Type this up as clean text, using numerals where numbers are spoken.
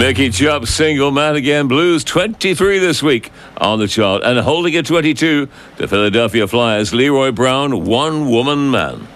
Mickey Chubb, Single Man Again Blues, 23 this week on the chart. And holding at 22, the Philadelphia Flyers, Leroy Brown, One Woman Man.